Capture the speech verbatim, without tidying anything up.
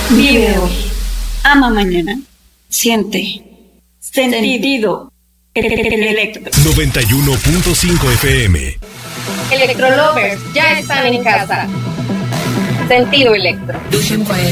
Vive hoy. Ama mañana. Siente. Sentido. Electro. noventa y uno punto cinco F M. Electrolovers ya están en casa. Sentido Electro.